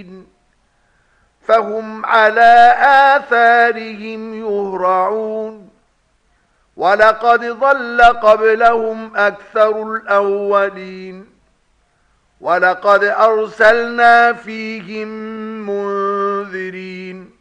المرسلين فهم على آثارهم يهرعون ولقد ضل قبلهم أكثر الأولين ولقد أرسلنا فيهم منذرين